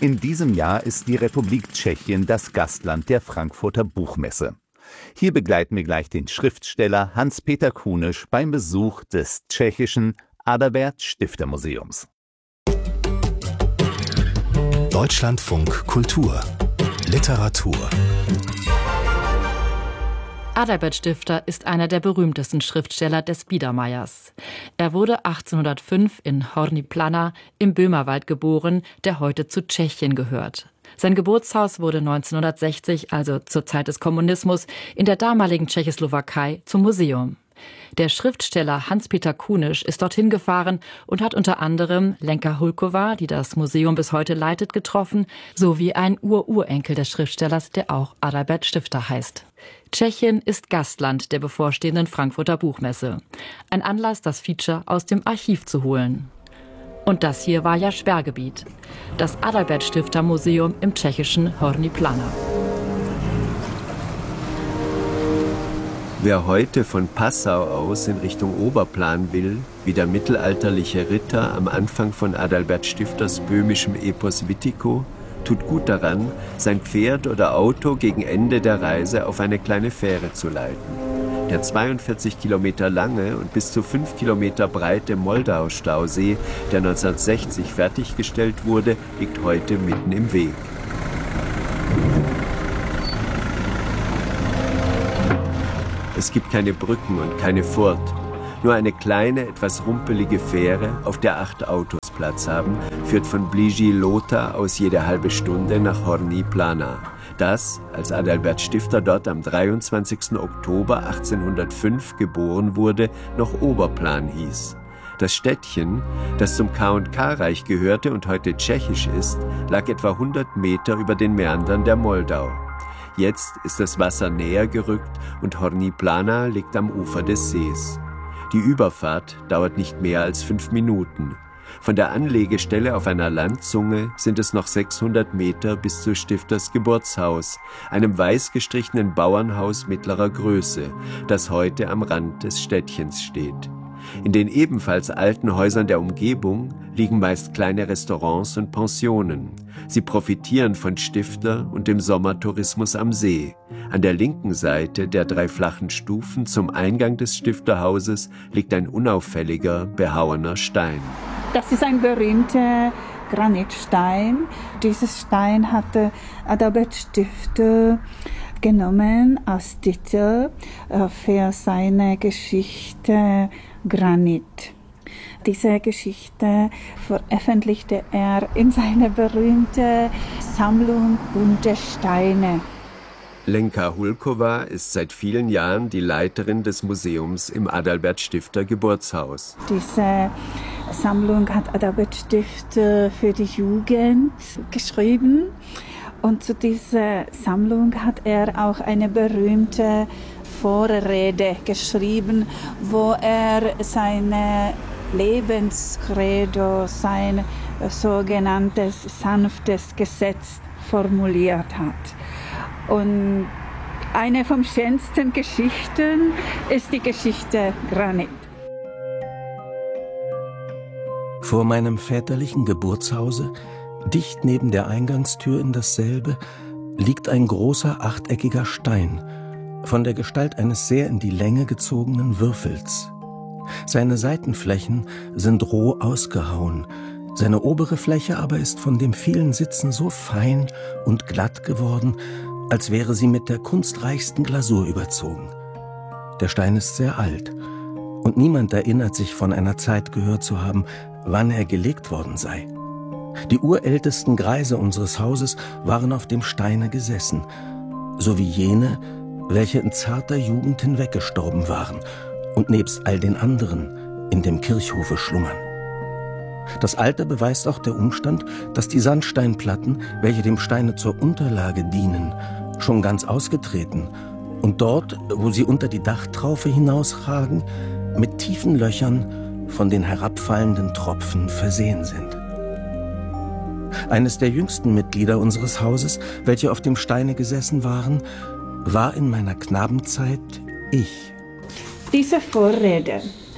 In diesem Jahr ist die Republik Tschechien das Gastland der Frankfurter Buchmesse. Hier begleiten wir gleich den Schriftsteller Hans-Peter Kunisch beim Besuch des tschechischen Adalbert-Stifter-Museums. Deutschlandfunk Kultur Literatur. Adalbert Stifter ist einer der berühmtesten Schriftsteller des Biedermeiers. Er wurde 1805 in Horní Planá im Böhmerwald geboren, der heute zu Tschechien gehört. Sein Geburtshaus wurde 1960, also zur Zeit des Kommunismus, in der damaligen Tschechoslowakei zum Museum. Der Schriftsteller Hans-Peter Kunisch ist dorthin gefahren und hat unter anderem Lenka Hulková, die das Museum bis heute leitet, getroffen, sowie einen Ururenkel des Schriftstellers, der auch Adalbert Stifter heißt. Tschechien ist Gastland der bevorstehenden Frankfurter Buchmesse. Ein Anlass, das Feature aus dem Archiv zu holen. Und das hier war ja Sperrgebiet. Das Adalbert Stifter Museum im tschechischen Horní Planá. Wer heute von Passau aus in Richtung Oberplan will, wie der mittelalterliche Ritter am Anfang von Adalbert Stifters böhmischem Epos Witiko, tut gut daran, sein Pferd oder Auto gegen Ende der Reise auf eine kleine Fähre zu leiten. Der 42 Kilometer lange und bis zu 5 Kilometer breite Moldau-Stausee, der 1960 fertiggestellt wurde, liegt heute mitten im Weg. Es gibt keine Brücken und keine Furt. Nur eine kleine, etwas rumpelige Fähre, auf der 8 Autos Platz haben, führt von Blíži Lhota aus jede halbe Stunde nach Horní Planá. Das, als Adalbert Stifter dort am 23. Oktober 1805 geboren wurde, noch Oberplan hieß. Das Städtchen, das zum K&K-Reich gehörte und heute tschechisch ist, lag etwa 100 Meter über den Mäandern der Moldau. Jetzt ist das Wasser näher gerückt und Horní Planá liegt am Ufer des Sees. Die Überfahrt dauert nicht mehr als 5 Minuten. Von der Anlegestelle auf einer Landzunge sind es noch 600 Meter bis zu Stifters Geburtshaus, einem weiß gestrichenen Bauernhaus mittlerer Größe, das heute am Rand des Städtchens steht. In den ebenfalls alten Häusern der Umgebung liegen meist kleine Restaurants und Pensionen. Sie profitieren von Stifter und dem Sommertourismus am See. An der linken Seite der 3 flachen Stufen zum Eingang des Stifterhauses liegt ein unauffälliger, behauener Stein. Das ist ein berühmter Granitstein. Dieses Stein hatte Adalbert Stifter genommen als Titel für seine Geschichte Granit. Diese Geschichte veröffentlichte er in seiner berühmten Sammlung Bunte Steine. Lenka Hulková ist seit vielen Jahren die Leiterin des Museums im Adalbert Stifter Geburtshaus. Diese Sammlung hat Adalbert Stifter für die Jugend geschrieben. Und zu dieser Sammlung hat er auch eine berühmte Vorrede geschrieben, wo er seine Lebenskredo, sein sogenanntes sanftes Gesetz formuliert hat. Und eine von schönsten Geschichten ist die Geschichte Granit. Vor meinem väterlichen Geburtshause, dicht neben der Eingangstür in dasselbe, liegt ein großer achteckiger Stein, von der Gestalt eines sehr in die Länge gezogenen Würfels. Seine Seitenflächen sind roh ausgehauen, seine obere Fläche aber ist von dem vielen Sitzen so fein und glatt geworden, als wäre sie mit der kunstreichsten Glasur überzogen. Der Stein ist sehr alt, und niemand erinnert sich von einer Zeit gehört zu haben, wann er gelegt worden sei. Die urältesten Greise unseres Hauses waren auf dem Steine gesessen, so wie jene, welche in zarter Jugend hinweggestorben waren und nebst all den anderen in dem Kirchhofe schlummern. Das Alter beweist auch der Umstand, dass die Sandsteinplatten, welche dem Steine zur Unterlage dienen, schon ganz ausgetreten und dort, wo sie unter die Dachtraufe hinausragen, mit tiefen Löchern von den herabfallenden Tropfen versehen sind. Eines der jüngsten Mitglieder unseres Hauses, welche auf dem Steine gesessen waren, war in meiner Knabenzeit ich. Diese Vorrede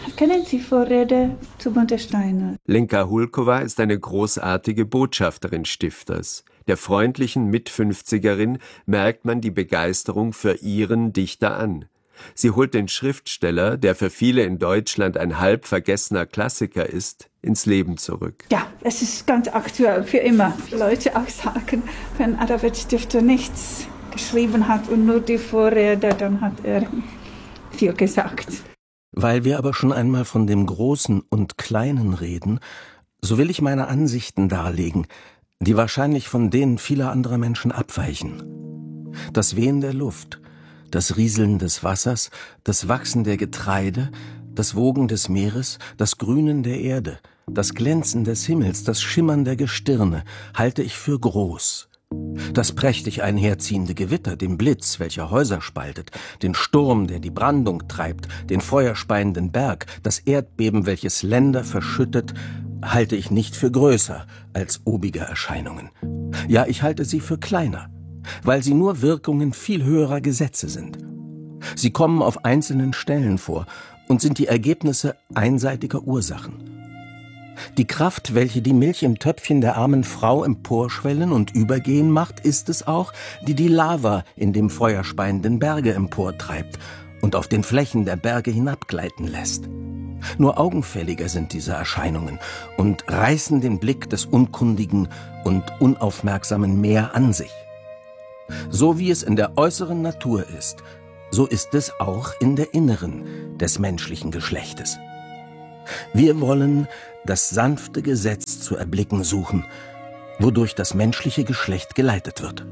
Kennen Sie Vorrede zu Bunte-Steiner? Lenka Hulkova ist eine großartige Botschafterin Stifters. Der freundlichen Mit-50erin merkt man die Begeisterung für ihren Dichter an. Sie holt den Schriftsteller, der für viele in Deutschland ein halb vergessener Klassiker ist, ins Leben zurück. Ja, es ist ganz aktuell, für immer. Die Leute auch sagen, wenn Adalbert Stifter nichts geschrieben hat und nur die Vorrede, dann hat er viel gesagt. Weil wir aber schon einmal von dem Großen und Kleinen reden, so will ich meine Ansichten darlegen, die wahrscheinlich von denen vieler anderer Menschen abweichen. Das Wehen der Luft, das Rieseln des Wassers, das Wachsen der Getreide, das Wogen des Meeres, das Grünen der Erde, das Glänzen des Himmels, das Schimmern der Gestirne halte ich für groß. Das prächtig einherziehende Gewitter, den Blitz, welcher Häuser spaltet, den Sturm, der die Brandung treibt, den feuerspeienden Berg, das Erdbeben, welches Länder verschüttet, halte ich nicht für größer als obige Erscheinungen. Ja, ich halte sie für kleiner, weil sie nur Wirkungen viel höherer Gesetze sind. Sie kommen auf einzelnen Stellen vor und sind die Ergebnisse einseitiger Ursachen. Die Kraft, welche die Milch im Töpfchen der armen Frau emporschwellen und übergehen macht, ist es auch, die die Lava in dem feuerspeienden Berge emportreibt und auf den Flächen der Berge hinabgleiten lässt. Nur augenfälliger sind diese Erscheinungen und reißen den Blick des unkundigen und unaufmerksamen mehr an sich. So wie es in der äußeren Natur ist, so ist es auch in der inneren des menschlichen Geschlechtes. Wir wollen das sanfte Gesetz zu erblicken suchen, wodurch das menschliche Geschlecht geleitet wird.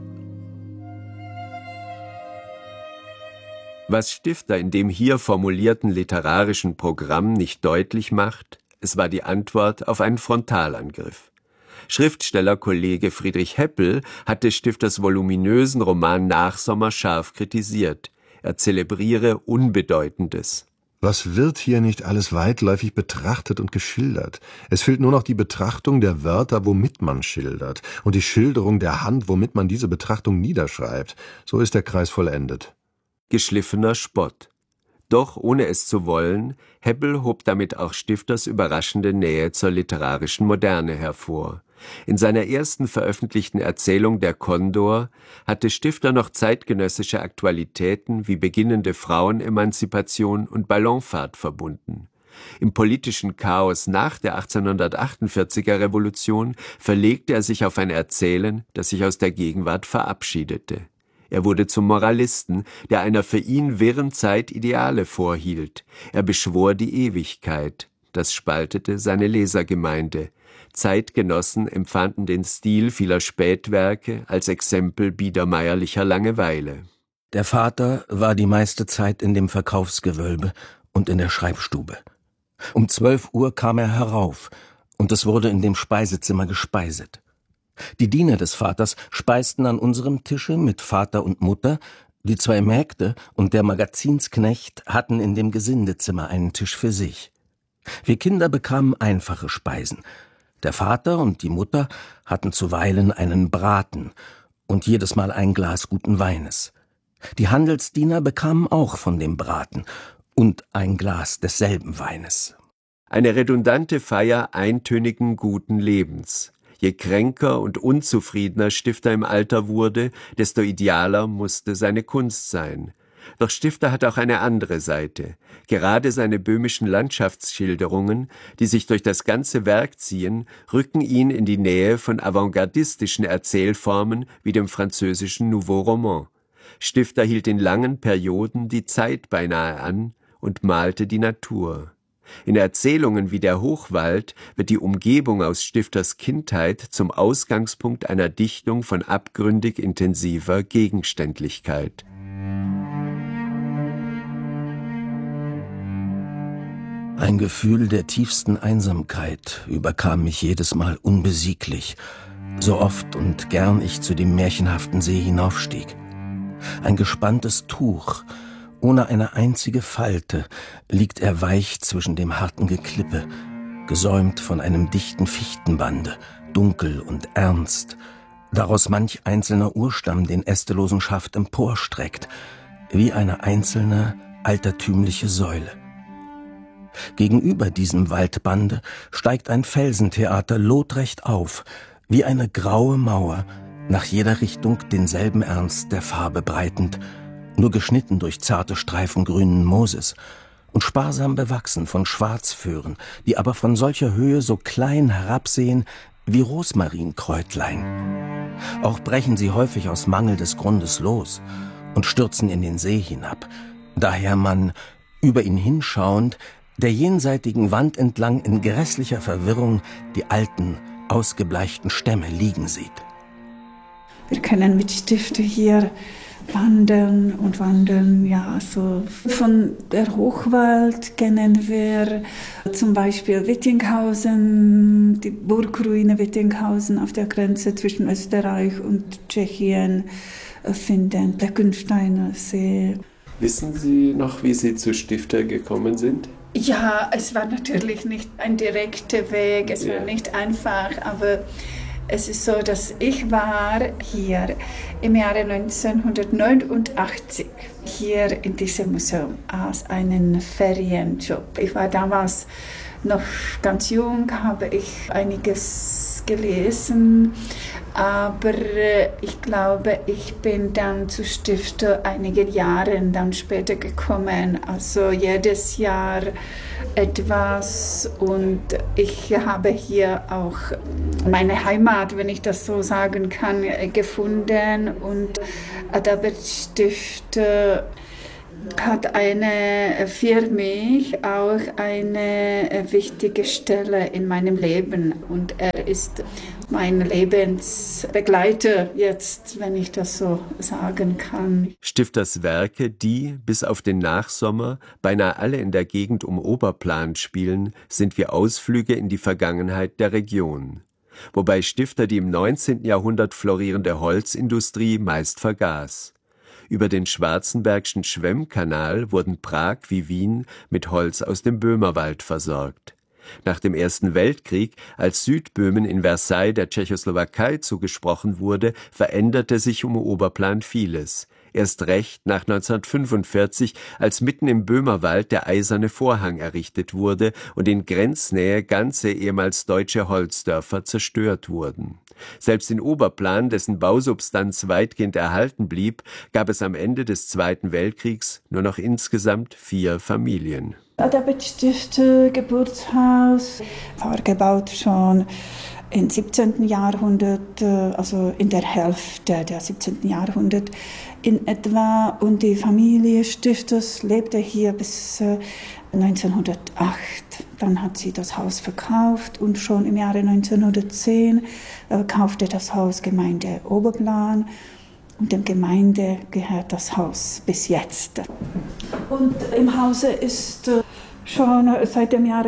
Was Stifter in dem hier formulierten literarischen Programm nicht deutlich macht, es war die Antwort auf einen Frontalangriff. Schriftstellerkollege Friedrich Heppel hatte Stifters voluminösen Roman Nachsommer scharf kritisiert. Er zelebriere Unbedeutendes. Was wird hier nicht alles weitläufig betrachtet und geschildert? Es fehlt nur noch die Betrachtung der Wörter, womit man schildert, und die Schilderung der Hand, womit man diese Betrachtung niederschreibt. So ist der Kreis vollendet. Geschliffener Spott. Doch, ohne es zu wollen, Heppel hob damit auch Stifters überraschende Nähe zur literarischen Moderne hervor. In seiner ersten veröffentlichten Erzählung Der Kondor hatte Stifter noch zeitgenössische Aktualitäten wie beginnende Frauenemanzipation und Ballonfahrt verbunden. Im politischen Chaos nach der 1848er Revolution verlegte er sich auf ein Erzählen, das sich aus der Gegenwart verabschiedete. Er wurde zum Moralisten, der einer für ihn wirren Zeit Ideale vorhielt. Er beschwor die Ewigkeit. Das spaltete seine Lesergemeinde. Zeitgenossen empfanden den Stil vieler Spätwerke als Exempel biedermeierlicher Langeweile. Der Vater war die meiste Zeit in dem Verkaufsgewölbe und in der Schreibstube. Um 12 Uhr kam er herauf, und es wurde in dem Speisezimmer gespeiset. Die Diener des Vaters speisten an unserem Tische mit Vater und Mutter, die 2 Mägde und der Magazinsknecht hatten in dem Gesindezimmer einen Tisch für sich. Wir Kinder bekamen einfache Speisen. Der Vater und die Mutter hatten zuweilen einen Braten und jedes Mal ein Glas guten Weines. Die Handelsdiener bekamen auch von dem Braten und ein Glas desselben Weines. Eine redundante Feier eintönigen guten Lebens. Je kränker und unzufriedener Stifter im Alter wurde, desto idealer musste seine Kunst sein. Doch Stifter hat auch eine andere Seite. Gerade seine böhmischen Landschaftsschilderungen, die sich durch das ganze Werk ziehen, rücken ihn in die Nähe von avantgardistischen Erzählformen wie dem französischen Nouveau Roman. Stifter hielt in langen Perioden die Zeit beinahe an und malte die Natur. In Erzählungen wie Der Hochwald wird die Umgebung aus Stifters Kindheit zum Ausgangspunkt einer Dichtung von abgründig intensiver Gegenständlichkeit. Ein Gefühl der tiefsten Einsamkeit überkam mich jedes Mal unbesieglich, so oft und gern ich zu dem märchenhaften See hinaufstieg. Ein gespanntes Tuch, ohne eine einzige Falte, liegt er weich zwischen dem harten Geklippe, gesäumt von einem dichten Fichtenbande, dunkel und ernst, daraus manch einzelner Urstamm den ästelosen Schaft emporstreckt, wie eine einzelne, altertümliche Säule. Gegenüber diesem Waldbande steigt ein Felsentheater lotrecht auf, wie eine graue Mauer, nach jeder Richtung denselben Ernst der Farbe breitend, nur geschnitten durch zarte Streifen grünen Mooses und sparsam bewachsen von Schwarzföhren, die aber von solcher Höhe so klein herabsehen wie Rosmarinkräutlein. Auch brechen sie häufig aus Mangel des Grundes los und stürzen in den See hinab, daher man, über ihn hinschauend, der jenseitigen Wand entlang in grässlicher Verwirrung die alten, ausgebleichten Stämme liegen sieht. Wir können mit Stifte hier wandern, ja, so von der Hochwald kennen wir zum Beispiel Wittinghausen, die Burgruine Wittinghausen auf der Grenze zwischen Österreich und Tschechien finden, Bleckensteiner See. Wissen Sie noch, wie Sie zu Stifter gekommen sind? Ja, es war natürlich nicht ein direkter Weg, es war nicht einfach, aber es ist so, dass ich war hier im Jahre 1989 hier in diesem Museum als einen Ferienjob. Ich war damals noch ganz jung, habe ich einiges gelesen, aber ich glaube, ich bin dann zu Stifter einige Jahre dann später gekommen, also jedes Jahr etwas, und ich habe hier auch meine Heimat, wenn ich das so sagen kann, gefunden, und Adalbert Stifter hat für mich auch eine wichtige Stelle in meinem Leben, und er ist mein Lebensbegleiter jetzt, wenn ich das so sagen kann. Stifters Werke, die bis auf den Nachsommer beinahe alle in der Gegend um Oberplan spielen, sind wie Ausflüge in die Vergangenheit der Region. Wobei Stifter die im 19. Jahrhundert florierende Holzindustrie meist vergaß. Über den Schwarzenbergschen Schwemmkanal wurden Prag wie Wien mit Holz aus dem Böhmerwald versorgt. Nach dem Ersten Weltkrieg, als Südböhmen in Versailles der Tschechoslowakei zugesprochen wurde, veränderte sich um Oberplan vieles. Erst recht nach 1945, als mitten im Böhmerwald der Eiserne Vorhang errichtet wurde und in Grenznähe ganze ehemals deutsche Holzdörfer zerstört wurden. Selbst in Oberplan, dessen Bausubstanz weitgehend erhalten blieb, gab es am Ende des Zweiten Weltkriegs nur noch insgesamt 4 Familien. Adalbert Stifter Geburtshaus war gebaut schon im 17. Jahrhundert, also in der Hälfte des 17. Jahrhunderts in etwa. Und die Familie Stifters lebte hier bis 1908. Dann hat sie das Haus verkauft, und schon im Jahre 1910 kaufte das Haus Gemeinde Oberplan. Und der Gemeinde gehört das Haus bis jetzt. Und im Hause ist schon seit dem Jahre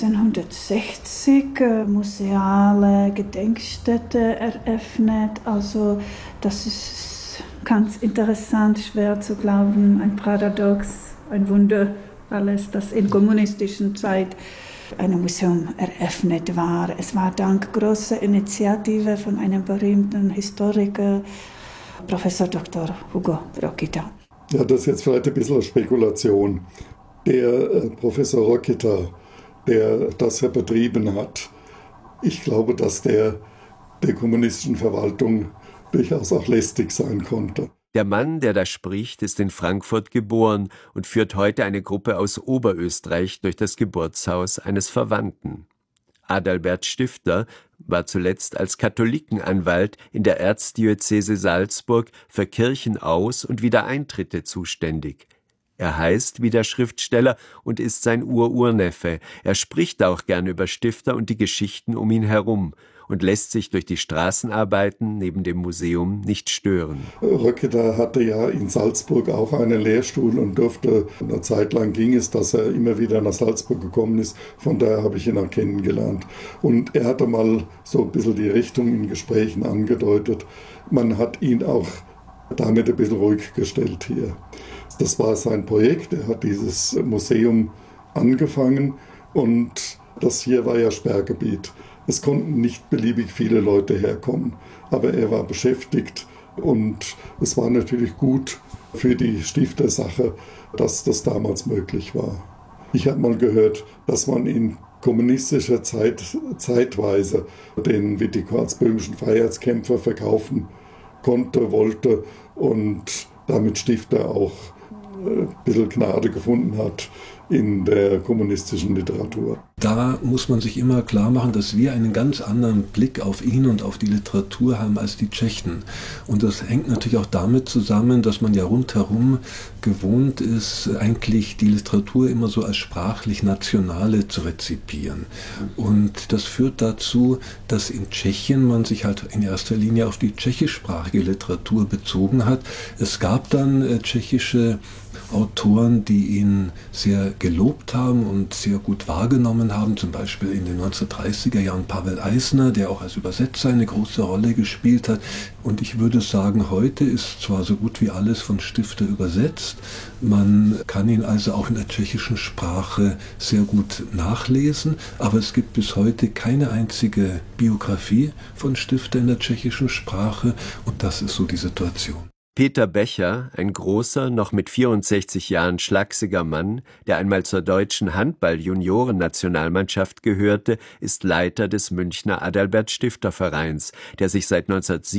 1960 museale Gedenkstätte eröffnet. Also das ist ganz interessant, schwer zu glauben, ein Paradox, ein Wunder, alles, das in kommunistischen Zeit ein Museum eröffnet war. Es war dank großer Initiative von einem berühmten Historiker, Professor Dr. Hugo Rokita. Ja, das ist jetzt vielleicht ein bisschen Spekulation. Der Professor Rokita, der das ja betrieben hat, ich glaube, dass der kommunistischen Verwaltung durchaus auch lästig sein konnte. Der Mann, der da spricht, ist in Frankfurt geboren und führt heute eine Gruppe aus Oberösterreich durch das Geburtshaus eines Verwandten. Adalbert Stifter war zuletzt als Katholikenanwalt in der Erzdiözese Salzburg für Kirchenaus- und Wiedereintritte zuständig. Er heißt wie der Schriftsteller und ist sein Ururneffe. Er spricht auch gern über Stifter und die Geschichten um ihn herum und lässt sich durch die Straßenarbeiten neben dem Museum nicht stören. Rokita hatte ja in Salzburg auch einen Lehrstuhl und durfte, eine Zeit lang ging es, dass er immer wieder nach Salzburg gekommen ist. Von daher habe ich ihn auch kennengelernt. Und er hatte mal so ein bisschen die Richtung in Gesprächen angedeutet. Man hat ihn auch damit ein bisschen ruhig gestellt hier. Das war sein Projekt. Er hat dieses Museum angefangen, und das hier war ja Sperrgebiet. Es konnten nicht beliebig viele Leute herkommen, aber er war beschäftigt, und es war natürlich gut für die Stiftersache, dass das damals möglich war. Ich habe mal gehört, dass man in kommunistischer Zeit zeitweise den Wittico als böhmischen Freiheitskämpfer verkaufen konnte, wollte und damit Stifter auch ein bisschen Gnade gefunden hat in der kommunistischen Literatur. Da muss man sich immer klar machen, dass wir einen ganz anderen Blick auf ihn und auf die Literatur haben als die Tschechen. Und das hängt natürlich auch damit zusammen, dass man ja rundherum gewohnt ist, eigentlich die Literatur immer so als sprachlich Nationale zu rezipieren. Und das führt dazu, dass in Tschechien man sich halt in erster Linie auf die tschechischsprachige Literatur bezogen hat. Es gab dann tschechische Autoren, die ihn sehr gelobt haben und sehr gut wahrgenommen haben, zum Beispiel in den 1930er Jahren Pavel Eisner, der auch als Übersetzer eine große Rolle gespielt hat. Und ich würde sagen, heute ist zwar so gut wie alles von Stifter übersetzt, man kann ihn also auch in der tschechischen Sprache sehr gut nachlesen, aber es gibt bis heute keine einzige Biografie von Stifter in der tschechischen Sprache und das ist so die Situation. Peter Becher, ein großer, noch mit 64 Jahren schlachsiger Mann, der einmal zur deutschen Handball-Junioren-Nationalmannschaft gehörte, ist Leiter des Münchner Adalbert-Stifter-Vereins, der sich seit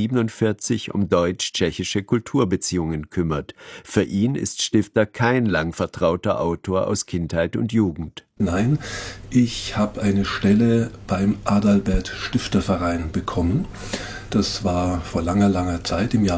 1947 um deutsch-tschechische Kulturbeziehungen kümmert. Für ihn ist Stifter kein lang vertrauter Autor aus Kindheit und Jugend. Nein, ich habe eine Stelle beim Adalbert-Stifter-Verein bekommen. Das war vor langer, langer Zeit, im Jahr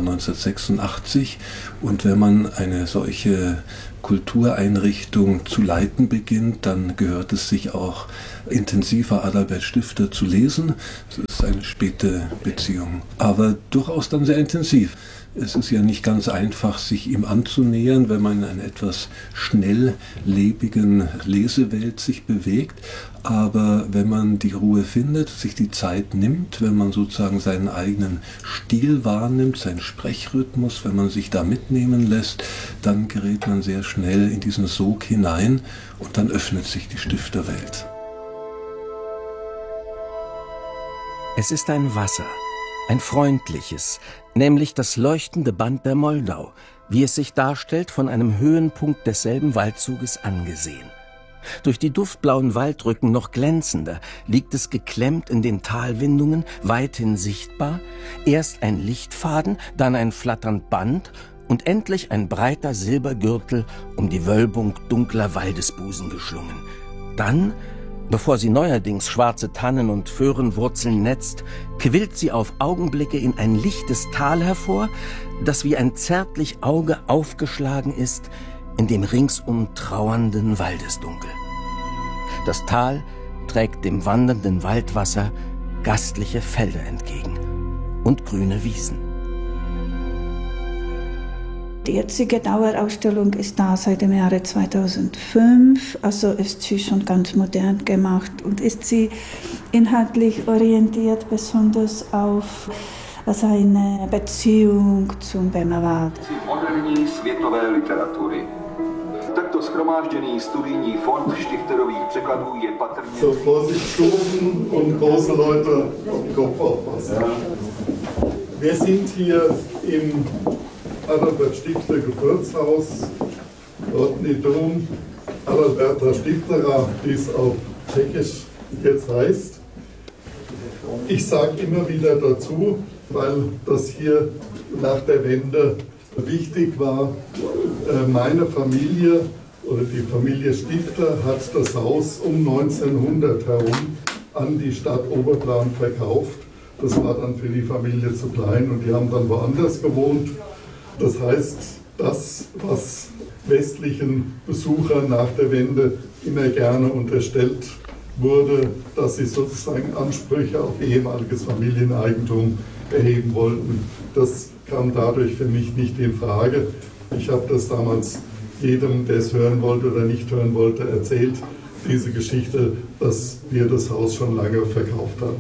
1986. Und wenn man eine solche Kultureinrichtung zu leiten beginnt, dann gehört es sich auch intensiver Adalbert Stifter zu lesen. Das ist eine späte Beziehung, aber durchaus dann sehr intensiv. Es ist ja nicht ganz einfach, sich ihm anzunähern, wenn man in einer etwas schnelllebigen Lesewelt sich bewegt. Aber wenn man die Ruhe findet, sich die Zeit nimmt, wenn man sozusagen seinen eigenen Stil wahrnimmt, seinen Sprechrhythmus, wenn man sich da mitnehmen lässt, dann gerät man sehr schnell in diesen Sog hinein und dann öffnet sich die Stifterwelt. Es ist ein Wasser, ein freundliches, nämlich das leuchtende Band der Moldau, wie es sich darstellt, von einem Höhenpunkt desselben Waldzuges angesehen. Durch die duftblauen Waldrücken noch glänzender liegt es geklemmt in den Talwindungen, weithin sichtbar, erst ein Lichtfaden, dann ein flatternd Band und endlich ein breiter Silbergürtel um die Wölbung dunkler Waldesbusen geschlungen. Dann, bevor sie neuerdings schwarze Tannen und Föhrenwurzeln netzt, quillt sie auf Augenblicke in ein lichtes Tal hervor, das wie ein zärtlich Auge aufgeschlagen ist in dem ringsum trauernden Waldesdunkel. Das Tal trägt dem wandernden Waldwasser gastliche Felder entgegen und grüne Wiesen. Die jetzige Dauerausstellung ist da seit dem Jahre 2005, also ist sie schon ganz modern gemacht und ist sie inhaltlich orientiert, besonders auf seine Beziehung zum Böhmerwald. Moderní světové literatury. Takto shromážděný studijní fond Stifterových překladů je patrně... So, Vorsicht, Stufen und große Leute auf den Kopf aufpassen. Wir sind hier im Adalbert Stifter Geburtshaus, Rodný Dom, Adalberta Stiftera, wie es auf Tschechisch jetzt heißt. Ich sage immer wieder dazu, weil das hier nach der Wende wichtig war. Meine Familie oder die Familie Stifter hat das Haus um 1900 herum an die Stadt Oberplan verkauft. Das war dann für die Familie zu klein und die haben dann woanders gewohnt. Das heißt, das, was westlichen Besuchern nach der Wende immer gerne unterstellt wurde, dass sie sozusagen Ansprüche auf ehemaliges Familieneigentum erheben wollten, das kam dadurch für mich nicht in Frage. Ich habe das damals jedem, der es hören wollte oder nicht hören wollte, erzählt, diese Geschichte, dass wir das Haus schon lange verkauft haben.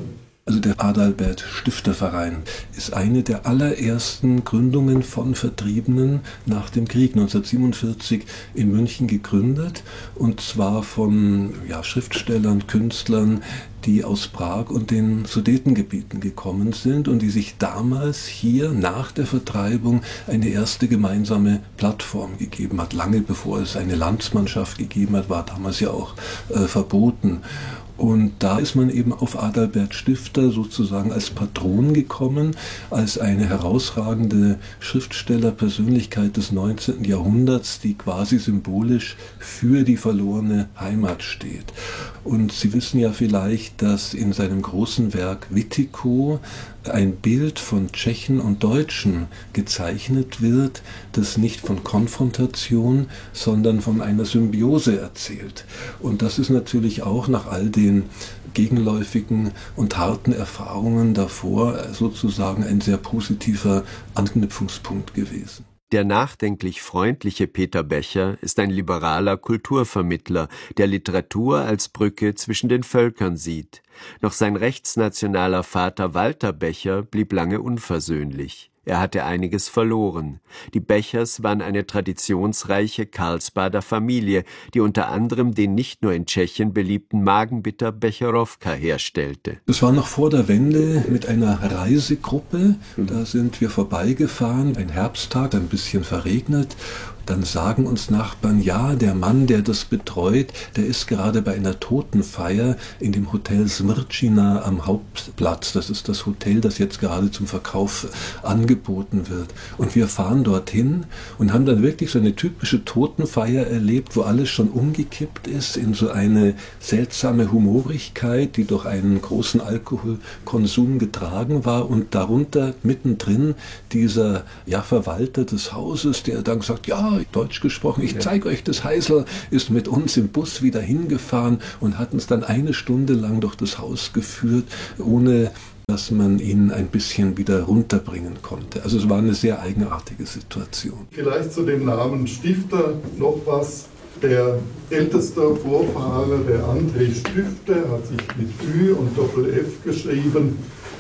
Also der Adalbert Stifterverein ist eine der allerersten Gründungen von Vertriebenen nach dem Krieg, 1947 in München gegründet, und zwar von Schriftstellern, Künstlern, die aus Prag und den Sudetengebieten gekommen sind und die sich damals hier nach der Vertreibung eine erste gemeinsame Plattform gegeben hat. Lange bevor es eine Landsmannschaft gegeben hat, war damals ja auch verboten. Und da ist man eben auf Adalbert Stifter sozusagen als Patron gekommen, als eine herausragende Schriftstellerpersönlichkeit des 19. Jahrhunderts, die quasi symbolisch für die verlorene Heimat steht. Und Sie wissen ja vielleicht, dass in seinem großen Werk Witiko ein Bild von Tschechen und Deutschen gezeichnet wird, das nicht von Konfrontation, sondern von einer Symbiose erzählt. Und das ist natürlich auch nach all den gegenläufigen und harten Erfahrungen davor sozusagen ein sehr positiver Anknüpfungspunkt gewesen. Der nachdenklich freundliche Peter Becher ist ein liberaler Kulturvermittler, der Literatur als Brücke zwischen den Völkern sieht. Doch sein rechtsnationaler Vater Walter Becher blieb lange unversöhnlich. Er hatte einiges verloren. Die Bechers waren eine traditionsreiche Karlsbader Familie, die unter anderem den nicht nur in Tschechien beliebten Magenbitter Becherowka herstellte. Das war noch vor der Wende mit einer Reisegruppe. Da sind wir vorbeigefahren, ein Herbsttag, ein bisschen verregnet. Dann sagen uns Nachbarn, ja, der Mann, der das betreut, der ist gerade bei einer Totenfeier in dem Hotel Smirčina am Hauptplatz. Das ist das Hotel, das jetzt gerade zum Verkauf angeboten wird. Und wir fahren dorthin und haben dann wirklich so eine typische Totenfeier erlebt, wo alles schon umgekippt ist in so eine seltsame Humorigkeit, die durch einen großen Alkoholkonsum getragen war. Und darunter mittendrin dieser Verwalter des Hauses, der dann sagt, ja, Deutsch gesprochen, ich zeige euch das Heisel, ist mit uns im Bus wieder hingefahren und hat uns dann eine Stunde lang durch das Haus geführt, ohne dass man ihn ein bisschen wieder runterbringen konnte. Also es war eine sehr eigenartige Situation. Vielleicht zu dem Namen Stifter noch was. Der älteste Vorfahre, der André Stifter, hat sich mit Ü und Doppel-F geschrieben,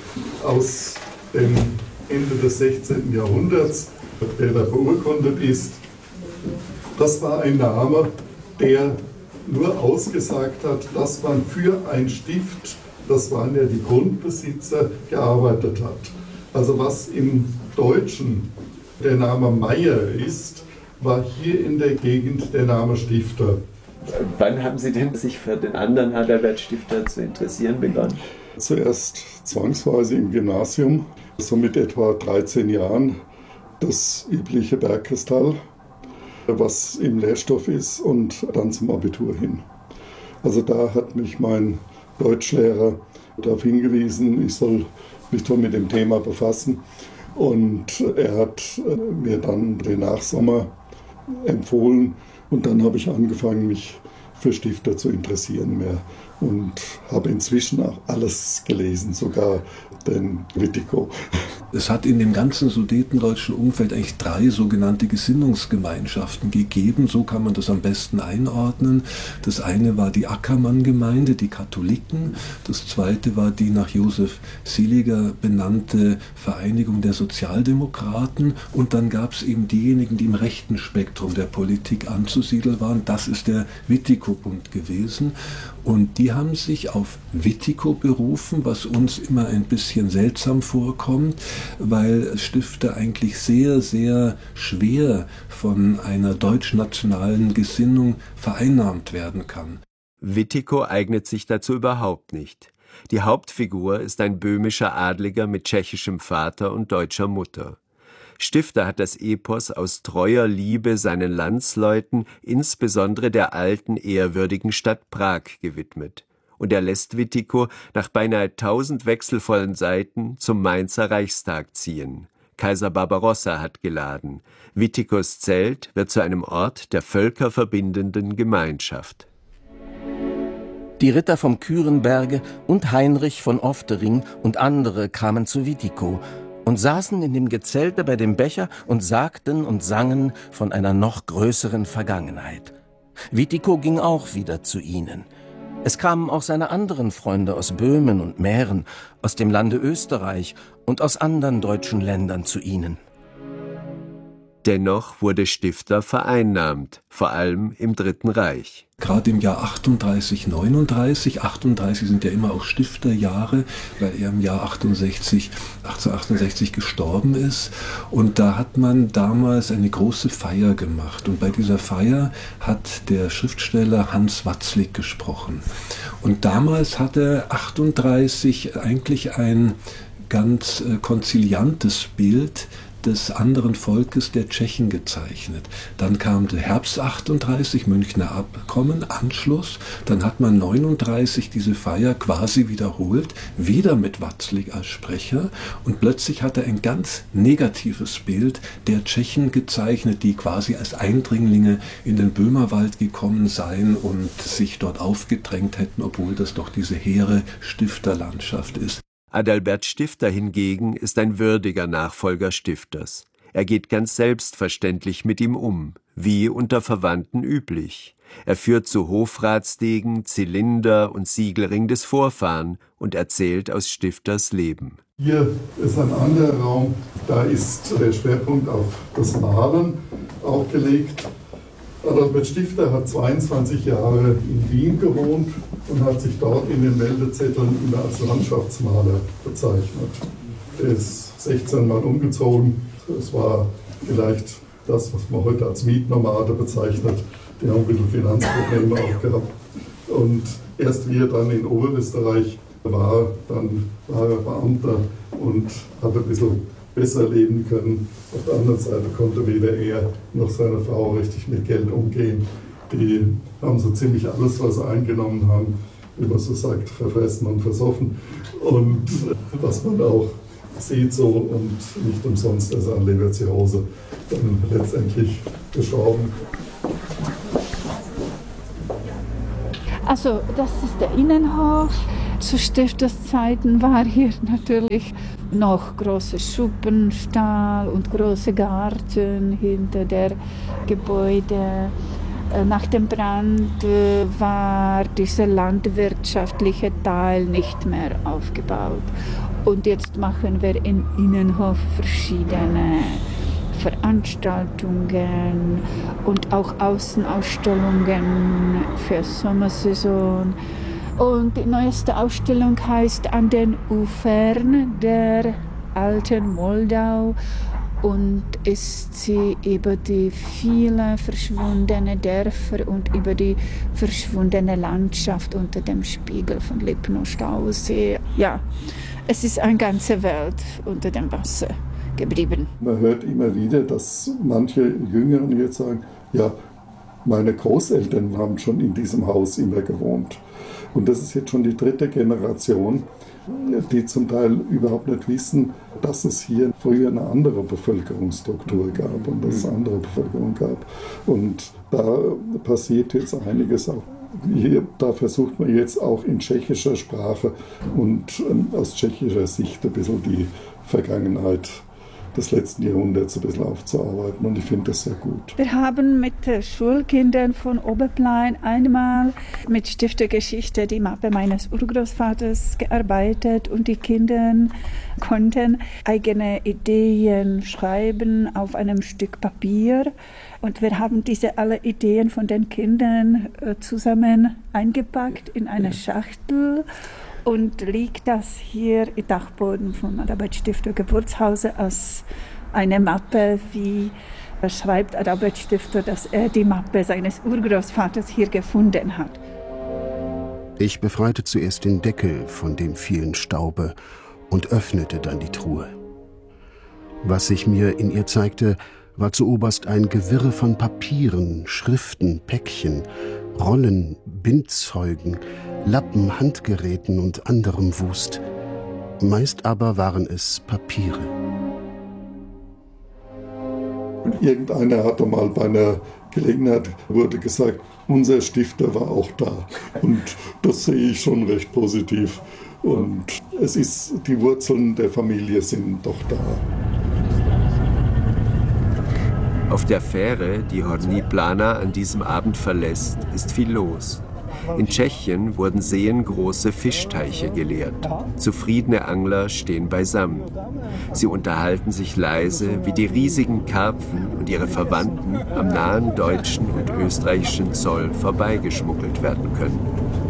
aus dem Ende des 16. Jahrhunderts, der da beurkundet ist. Das war ein Name, der nur ausgesagt hat, dass man für ein Stift, das waren ja die Grundbesitzer, gearbeitet hat. Also was im Deutschen der Name Meyer ist, war hier in der Gegend der Name Stifter. Wann haben Sie denn sich für den anderen Adalbert Stifter zu interessieren begonnen? Zuerst zwangsweise im Gymnasium, so mit etwa 13 Jahren, das übliche Bergkristall, was im Lehrstoff ist, und dann zum Abitur hin. Also da hat mich mein Deutschlehrer darauf hingewiesen, ich soll mich doch mit dem Thema befassen. Und er hat mir dann den Nachsommer empfohlen und dann habe ich angefangen, mich für Stifter zu interessieren mehr und habe inzwischen auch alles gelesen, sogar den Witiko. Es hat in dem ganzen sudetendeutschen Umfeld eigentlich 3 sogenannte Gesinnungsgemeinschaften gegeben, so kann man das am besten einordnen. Das eine war die Ackermann-Gemeinde, die Katholiken, das zweite war die nach Josef Seliger benannte Vereinigung der Sozialdemokraten und dann gab es eben diejenigen, die im rechten Spektrum der Politik anzusiedeln waren, das ist der Witiko-Bund gewesen. Und die haben sich auf Witiko berufen, was uns immer ein bisschen seltsam vorkommt, weil Stifter eigentlich sehr, sehr schwer von einer deutsch-nationalen Gesinnung vereinnahmt werden kann. Witiko eignet sich dazu überhaupt nicht. Die Hauptfigur ist ein böhmischer Adliger mit tschechischem Vater und deutscher Mutter. Stifter hat das Epos aus treuer Liebe seinen Landsleuten, insbesondere der alten, ehrwürdigen Stadt Prag, gewidmet. Und er lässt Witiko nach beinahe 1000 wechselvollen Seiten zum Mainzer Reichstag ziehen. Kaiser Barbarossa hat geladen. Witikos Zelt wird zu einem Ort der völkerverbindenden Gemeinschaft. Die Ritter vom Kürenberge und Heinrich von Oftering und andere kamen zu Witiko und saßen in dem Gezelte bei dem Becher und sagten und sangen von einer noch größeren Vergangenheit. Witiko ging auch wieder zu ihnen. Es kamen auch seine anderen Freunde aus Böhmen und Mähren, aus dem Lande Österreich und aus anderen deutschen Ländern zu ihnen. Dennoch wurde Stifter vereinnahmt, vor allem im Dritten Reich. Gerade im Jahr 38, 39, 38 sind ja immer auch Stifterjahre, weil er im Jahr 1868 gestorben ist. Und da hat man damals eine große Feier gemacht. Und bei dieser Feier hat der Schriftsteller Hans Watzlik gesprochen. Und damals hatte 38 eigentlich ein ganz konziliantes Bild des anderen Volkes, der Tschechen, gezeichnet. Dann kam der Herbst 38, Münchner Abkommen, Anschluss. Dann hat man 39 diese Feier quasi wiederholt, wieder mit Watzlik als Sprecher. Und plötzlich hat er ein ganz negatives Bild der Tschechen gezeichnet, die quasi als Eindringlinge in den Böhmerwald gekommen seien und sich dort aufgedrängt hätten, obwohl das doch diese hehre Stifterlandschaft ist. Adalbert Stifter hingegen ist ein würdiger Nachfolger Stifters. Er geht ganz selbstverständlich mit ihm um, wie unter Verwandten üblich. Er führt zu Hofratsdegen, Zylinder und Siegelring des Vorfahren und erzählt aus Stifters Leben. Hier ist ein anderer Raum, da ist der Schwerpunkt auf das Malen auch gelegt. Adalbert Stifter hat 22 Jahre in Wien gewohnt und hat sich dort in den Meldezetteln immer als Landschaftsmaler bezeichnet. Er ist 16 Mal umgezogen. Es war vielleicht das, was man heute als Mietnomade bezeichnet. Die haben ein bisschen Finanzprobleme auch gehabt. Und erst wie er dann in Oberösterreich war, dann war er Beamter und hat ein bisschen besser leben können. Auf der anderen Seite konnte weder er noch seine Frau richtig mit Geld umgehen. Die haben so ziemlich alles, was sie eingenommen haben, wie man so sagt, verfressen und versoffen. Und was man auch sieht so, und nicht umsonst ist er an Leberzirrhose dann letztendlich gestorben. Also das ist der Innenhof. Zu Stifterszeiten war hier natürlich noch große Schuppenstall und große Garten hinter der Gebäude. Nach dem Brand war dieser landwirtschaftliche Teil nicht mehr aufgebaut. Und jetzt machen wir im Innenhof verschiedene Veranstaltungen und auch Außenausstellungen für Sommersaison. Und die neueste Ausstellung heißt An den Ufern der alten Moldau und ist sie über die vielen verschwundenen Dörfer und über die verschwundene Landschaft unter dem Spiegel von Lipno-Stausee. Ja, es ist eine ganze Welt unter dem Wasser geblieben. Man hört immer wieder, dass manche Jüngeren jetzt sagen, ja, meine Großeltern haben schon in diesem Haus immer gewohnt. Und das ist jetzt schon die dritte Generation, die zum Teil überhaupt nicht wissen, dass es hier früher eine andere Bevölkerungsstruktur gab und dass es eine andere Bevölkerung gab. Und da passiert jetzt einiges auch. Hier, da versucht man jetzt auch in tschechischer Sprache und aus tschechischer Sicht ein bisschen die Vergangenheit des letzten Jahrhunderts ein bisschen aufzuarbeiten, und ich finde das sehr gut. Wir haben mit Schulkindern von Oberplein einmal mit Stiftergeschichte die Mappe meines Urgroßvaters gearbeitet, und die Kinder konnten eigene Ideen schreiben auf einem Stück Papier, und wir haben diese alle Ideen von den Kindern zusammen eingepackt in eine Schachtel. Und liegt das hier im Dachboden von Adalbert Stifter Geburtshause als eine Mappe, wie schreibt Adalbert Stifter, dass er die Mappe seines Urgroßvaters hier gefunden hat. Ich befreite zuerst den Deckel von dem vielen Staube und öffnete dann die Truhe. Was sich mir in ihr zeigte, war zuoberst ein Gewirr von Papieren, Schriften, Päckchen, Rollen, Bindzeugen, Lappen, Handgeräten und anderem Wust. Meist aber waren es Papiere. Und irgendeiner hatte mal bei einer Gelegenheit wurde gesagt, unser Stifter war auch da. Und das sehe ich schon recht positiv. Und es ist, die Wurzeln der Familie sind doch da. Auf der Fähre, die Horní Planá an diesem Abend verlässt, ist viel los. In Tschechien wurden seengroße Fischteiche geleert. Zufriedene Angler stehen beisammen. Sie unterhalten sich leise, wie die riesigen Karpfen und ihre Verwandten am nahen deutschen und österreichischen Zoll vorbeigeschmuggelt werden können.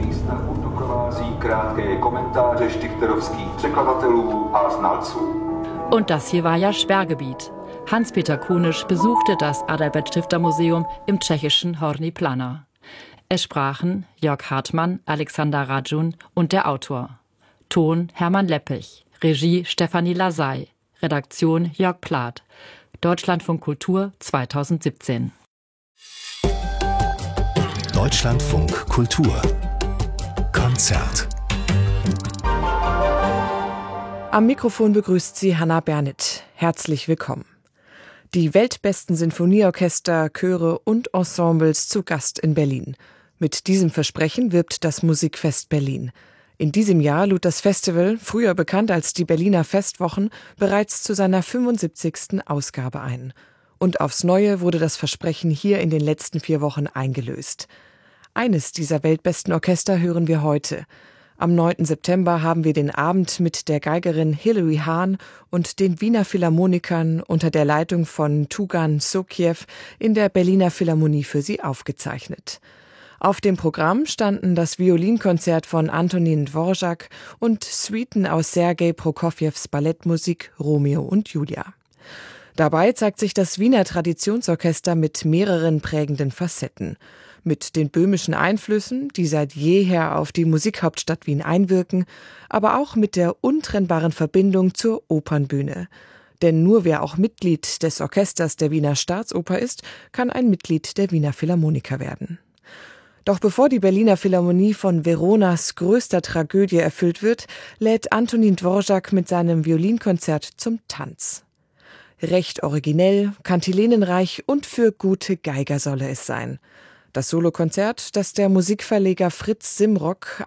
Und das hier war ja Sperrgebiet. Hans-Peter Kunisch besuchte das Adalbert-Stifter-Museum im tschechischen Horní Planá. Es sprachen Jörg Hartmann, Alexander Radjun und der Autor. Ton Hermann Leppich, Regie Stefanie Lasey, Redaktion Jörg Plath. Deutschlandfunk Kultur 2017. Deutschlandfunk Kultur Konzert. Am Mikrofon begrüßt sie Hannah Bernit. Herzlich willkommen. Die weltbesten Sinfonieorchester, Chöre und Ensembles zu Gast in Berlin. Mit diesem Versprechen wirbt das Musikfest Berlin. In diesem Jahr lud das Festival, früher bekannt als die Berliner Festwochen, bereits zu seiner 75. Ausgabe ein. Und aufs Neue wurde das Versprechen hier in den letzten 4 Wochen eingelöst. Eines dieser weltbesten Orchester hören wir heute. Am 9. September haben wir den Abend mit der Geigerin Hilary Hahn und den Wiener Philharmonikern unter der Leitung von Tugan Sokiew in der Berliner Philharmonie für sie aufgezeichnet. Auf dem Programm standen das Violinkonzert von Antonin Dvorak und Suiten aus Sergei Prokofjews Ballettmusik Romeo und Julia. Dabei zeigt sich das Wiener Traditionsorchester mit mehreren prägenden Facetten. Mit den böhmischen Einflüssen, die seit jeher auf die Musikhauptstadt Wien einwirken, aber auch mit der untrennbaren Verbindung zur Opernbühne. Denn nur wer auch Mitglied des Orchesters der Wiener Staatsoper ist, kann ein Mitglied der Wiener Philharmoniker werden. Doch bevor die Berliner Philharmonie von Veronas größter Tragödie erfüllt wird, lädt Antonin Dvorak mit seinem Violinkonzert zum Tanz. Recht originell, kantilenenreich und für gute Geiger solle es sein. Das Solokonzert, das der Musikverleger Fritz Simrock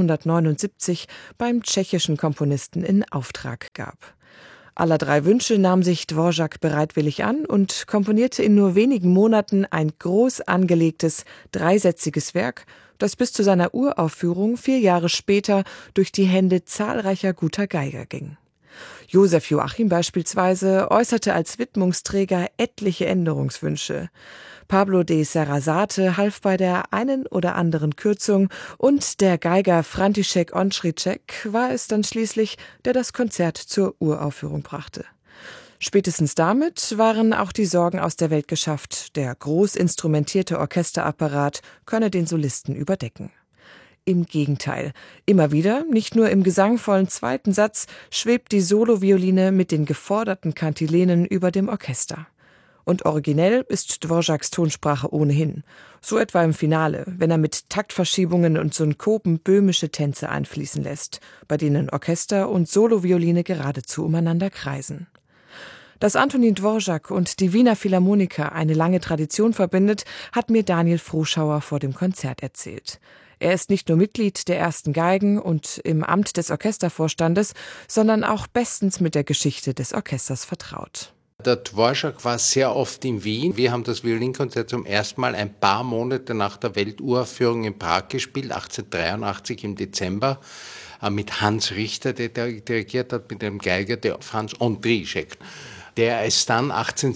1879 beim tschechischen Komponisten in Auftrag gab. Aller 3 Wünsche nahm sich Dvorak bereitwillig an und komponierte in nur wenigen Monaten ein groß angelegtes, 3-sätziges Werk, das bis zu seiner Uraufführung 4 Jahre später durch die Hände zahlreicher guter Geiger ging. Josef Joachim beispielsweise äußerte als Widmungsträger etliche Änderungswünsche. Pablo de Sarasate half bei der einen oder anderen Kürzung und der Geiger František Ondřejček war es dann schließlich, der das Konzert zur Uraufführung brachte. Spätestens damit waren auch die Sorgen aus der Welt geschafft. Der groß instrumentierte Orchesterapparat könne den Solisten überdecken. Im Gegenteil. Immer wieder, nicht nur im gesangvollen 2. Satz, schwebt die Solovioline mit den geforderten Kantilenen über dem Orchester. Und originell ist Dvoraks Tonsprache ohnehin. So etwa im Finale, wenn er mit Taktverschiebungen und Synkopen böhmische Tänze einfließen lässt, bei denen Orchester und Solovioline geradezu umeinander kreisen. Dass Antonin Dvorak und die Wiener Philharmoniker eine lange Tradition verbindet, hat mir Daniel Froschauer vor dem Konzert erzählt. Er ist nicht nur Mitglied der ersten Geigen und im Amt des Orchestervorstandes, sondern auch bestens mit der Geschichte des Orchesters vertraut. Der Dvorak war sehr oft in Wien. Wir haben das Violinkonzert zum ersten Mal ein paar Monate nach der Welturaufführung in Prag gespielt, 1883 im Dezember, mit Hans Richter, der dirigiert hat, mit dem Geiger, der Franz Ondřejček, der es dann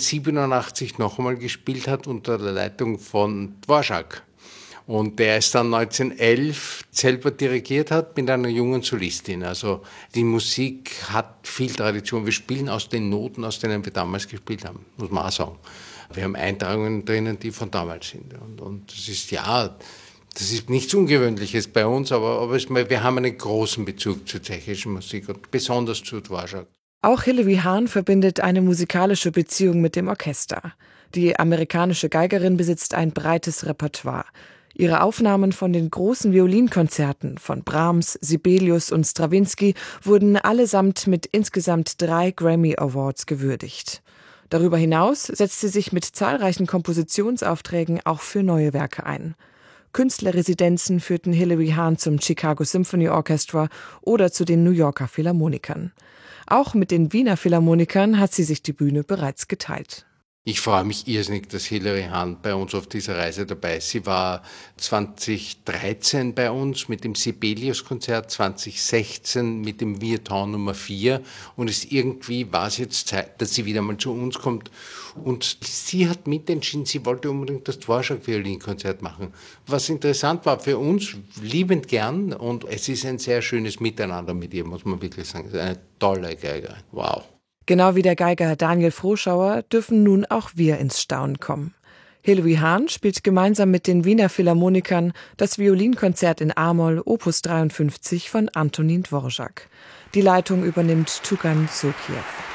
1887 noch einmal gespielt hat unter der Leitung von Dvorak. Und der es dann 1911 selber dirigiert hat mit einer jungen Solistin. Also die Musik hat viel Tradition. Wir spielen aus den Noten, aus denen wir damals gespielt haben, muss man auch sagen. Wir haben Eintragungen drinnen, die von damals sind. Und das ist nichts Ungewöhnliches bei uns, aber wir haben einen großen Bezug zur tschechischen Musik und besonders zu Dvorak. Auch Hilary Hahn verbindet eine musikalische Beziehung mit dem Orchester. Die amerikanische Geigerin besitzt ein breites Repertoire. Ihre Aufnahmen von den großen Violinkonzerten von Brahms, Sibelius und Strawinsky wurden allesamt mit insgesamt 3 Grammy Awards gewürdigt. Darüber hinaus setzt sie sich mit zahlreichen Kompositionsaufträgen auch für neue Werke ein. Künstlerresidenzen führten Hilary Hahn zum Chicago Symphony Orchestra oder zu den New Yorker Philharmonikern. Auch mit den Wiener Philharmonikern hat sie sich die Bühne bereits geteilt. Ich freue mich irrsinnig, dass Hilary Hahn bei uns auf dieser Reise dabei ist. Sie war 2013 bei uns mit dem Sibelius-Konzert, 2016 mit dem Vietton Nummer 4 und irgendwie war es jetzt Zeit, dass sie wieder mal zu uns kommt. Und sie hat mitentschieden, sie wollte unbedingt das Dvorak-Violinkonzert machen. Was interessant war für uns, liebend gern, und es ist ein sehr schönes Miteinander mit ihr, muss man wirklich sagen. Es ist eine tolle Geigerin. Wow. Genau wie der Geiger Daniel Froschauer dürfen nun auch wir ins Staunen kommen. Hilary Hahn spielt gemeinsam mit den Wiener Philharmonikern das Violinkonzert in A-Moll Opus 53 von Antonin Dvorak. Die Leitung übernimmt Tugan Sokiew.